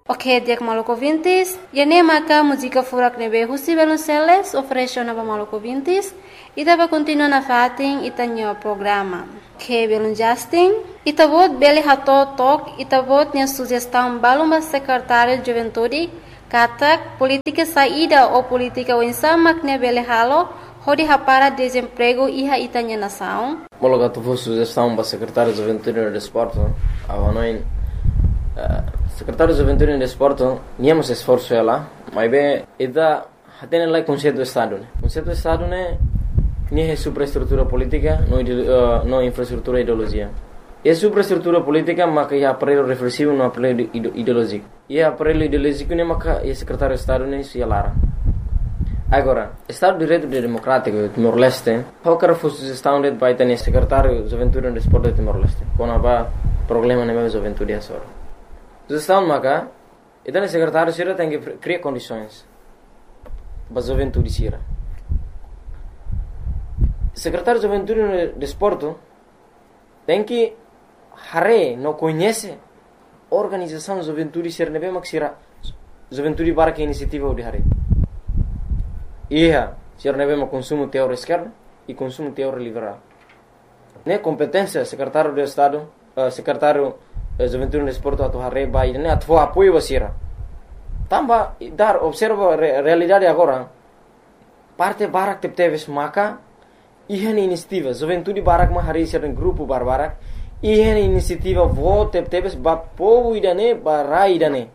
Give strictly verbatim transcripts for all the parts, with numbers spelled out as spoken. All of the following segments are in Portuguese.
Ok, dia Maluco Vintis. E nem maka música furak nebe husi Belonceles oferece na Maluco Vintis. E dava continua na fatin itanyo programa. Ok, Belon Justin. Itabot beli hato tok itabot nia sugestão balumba secretário de juventude katak política saída ou política wensamak ne beli halo hodi hapara desemprego iha itanya nação. Mologa tu for sugestão para secretário de juventude e desporto. Avanoin secretário de juventude e desporto niamos esforço ela, mas bem ida hatene lá conceito do estado, né? Conceito do estado né nie superestrutura política, não uh, não infraestrutura ideologia. E superestrutura política maka ia aparelho reflexivo no aparelho ideológico. E aparelho ideológico ne maka ia secretário de estado ne se lara. Agora, Estado de Direito Democrático de Timor-Leste, qual que foi a sugestão de baita ne secretário de juventude e desporto de Timor-Leste? Quando há problema ne mesmo juventude a soro. Sugestão maka, então o secretário sira tem que criar condições para a juventude sira. Secretário de juventude e desporto tem que hare não conhece organização de juventude sira nebe mak sira juventude para que iniciativa de hare. Ia, sira nebe mak consumo teor esquerda e consumo teor liberal. Ne competência secretário de estado, uh, secretário de juventude e desporto atu hare bai ne atu apoio basira. Tamba dar observa re, realidade agora. Parte barak tep teves maka ihan inisiativa juventude barak ma hari sira grupo barbarak ihan inisiativa vote tep tebes ba povo idane barai idane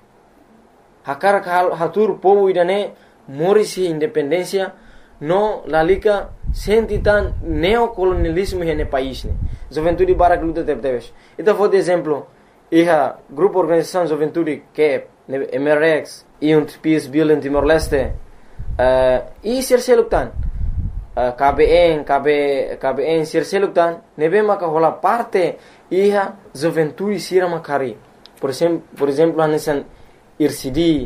hakar hatur povo idane morisi independência no lalika sentitan neocolonialismo hene país ne juventude barak luta tep tebes ita for de exemplo iha grupo organização juventude que M R X e um P S Bill em Timor-Leste uh, e ser selutan Uh, K B N, K B, K B N, sir seluktan, nebe maka hola parte iha juventude sira makari. Por exemplo, por exemplo, anesan I R C D,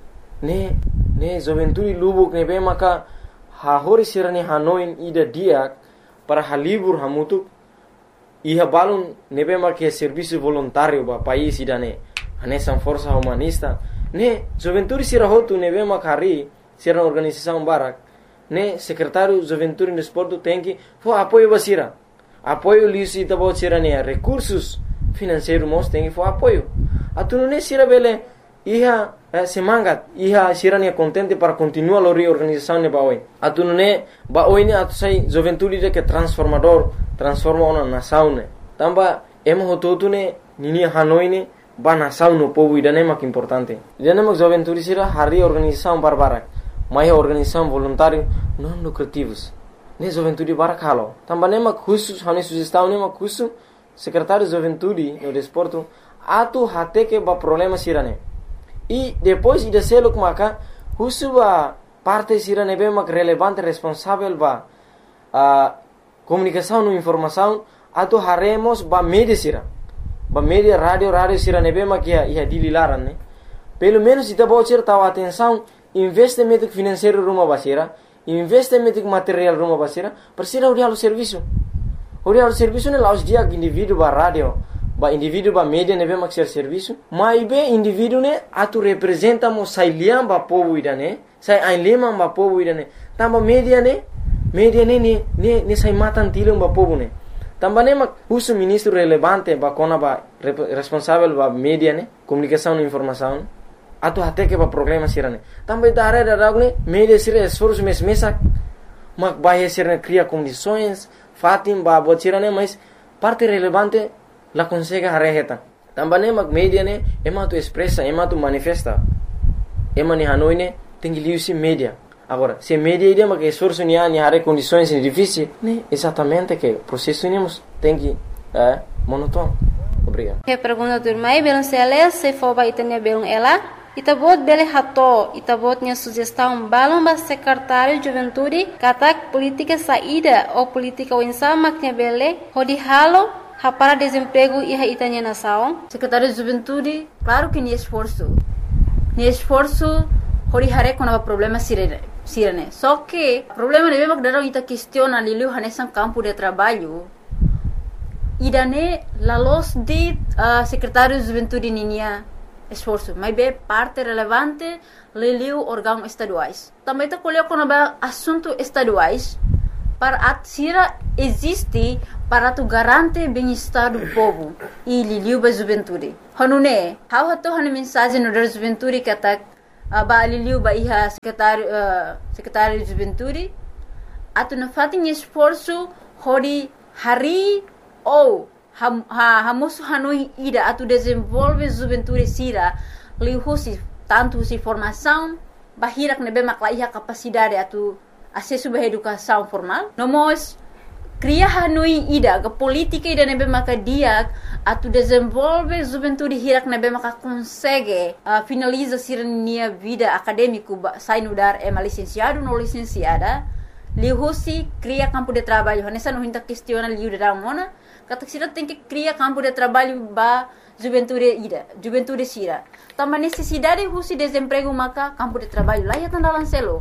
ne, ne juventude lubuk nebe maka hahori sira ne hanoin ida diak para halibur hamutuk iha balun nebe maka serviço voluntário ba país ida ne, anesan força humanista, ne juventude sira hotu nebe makari sira organização barak. Ne secretário de juventude e desporto tem que for apoio basira apoio liso e tabo sira ne recursos financeiros mos tem que for apoio atu ne sira bele iha eh, semangat iha sira ne contente para continuar a reorganização ne baoi atu ne baoi ne atu sai juventude de que transformador transforma uma nação ne tamba emo hototu ne nini hanoi ne ba nação no povo idane mak importante idane mak juventude sira hari organização barbarak mais organização voluntária não lucrativos. Ne juventude barakalo. Também mak khusus hane sugestão ne mak khusus secretário de juventude e desporto atu hate que ba problema sirane. E depois ida seluk maka khusus ba parte sirane be mak relevante responsável ba a comunicação e informação atu haremos ba media sira. Ba media rádio rádio sirane be mak ia ia dililaran ne. Pelo menos ida bo cer tahu atenção investimento financeiro rumah basira, investimento material rumah basira, persira urial serviço. Urial serviço ne laus dia indivíduo ba radio, ba indivíduo ba media ne be maxer serviço, mai be indivíduo ne atu representa mo sailiam ba povo idane, sai ainlema ba povo idane. Tamba media ne, media ne ne ne, ne sai matan tilum ba povo ne. Tamba ne mak uso ministro relevante ba kona ba responsável ba media ne, comunicação e informação. Atu hate que ba problema sirane. Também da área da ragne, media sira esforço mes mesak, mak bahia sirane cria condições, fatim ba bot sirane, mas parte relevante la consegue hareheta. Também mak media ne, ema tu expressa, ema tu manifesta, ema ni hanoi ne, tem que liu si media. Agora, se media ide mak esforço ni ani hare condições difíceis, ne exatamente que processo nemos tem que eh, monótono. Obrigado. Que pergunta do irmão, belum seles, se for ba itanya belum ela. Itabot bele hato, itabotnya sugestão balão ba secretário de juventude, katak política saída ou política wensamaknya bele, hodi halo, hapara desemprego e itanya nação. Secretário de juventude, claro que ni esforço. Ni esforço, hodi hare com o problema sirene. Sirene. Só que, problema de bem que ita questiona lilu hanesan campo de trabalho. Idane, la los de uh, secretário de juventude ninia esforço, mas é parte relevante liliu órgãos estaduais. Também está colhendo quando é assunto estaduais para a sira existe para tu garante bem-estar do povo e liliu ba juventude. Hanune, how hato hanu mensagem no da juventude que tá ba liliu ba iha secretário uh, secretário de juventude atu na fatin esforço hori hari ou ham ha hamusu hanui ida atu desenvolve juventude sira lihusi tanto si formação bahirak nebe maklaiha capacidade atu acesso à educação formal. Nós cria hanui ida ke politika ida nebe maka dia atu desenvolve juventude hirak nebe maka consegue uh, finaliza sirnia vida acadêmico sai no dar é licenciado no licenciada lihusi cria campo de trabalho nessa não hinta questiona liu da mona kata sira tem que cria campo de trabalho ba juventude ida juventude sira também necessidade husi desemprego maka campo de trabalho lá ya tandalan selo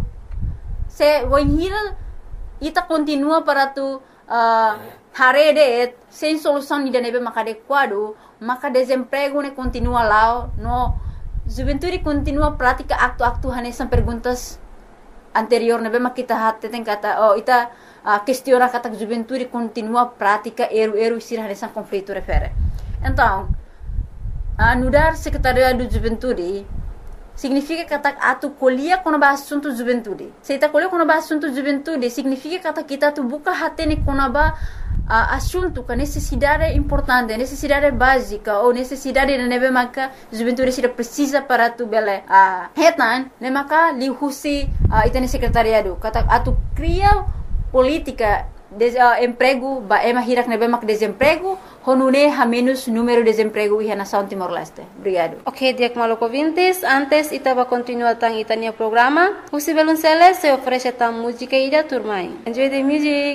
se voinhira ita continua para tu uh, harede sem solução ida nebe maka adequado maka desemprego ne continua lá no juventude continua prática acto-acto hanesan perguntas anterior nebe maka kita hatte tem kata oh ita uh, questiona kata juventude continua prática eru-eru sira hanesan conflito refere então uh, nudar secretaria do juventude significa kata atu colhia quando ba assunto juventude. Se ita colhia quando ba assunto juventude, significa kata kita tu buka hatene quando ba uh, assunto que necessidade importante, necessidade básica ou necessidade de neve maka juventude sira precisa para tu bele. Ah, uh, hetan ne maka lihusi uh, itane secretariado. Kata atu cria política de uh, emprego ba ema hirak nebe mak desemprego honune ha menos número de desemprego e nação Timor-Leste. Obrigado. Ok, Diak Maloko Vintes, antes itaba continua tang itania programa. Husi Belunceles se oferece tang música ida turmai. Enjoy the music.